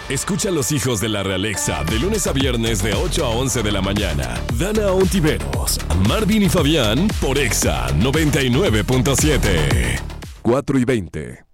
Escucha a los hijos de la realeza de lunes a viernes de 8 a 11 de la mañana. Dana Ontiveros, Marvin y Fabián por Exa 99.7. 4:20.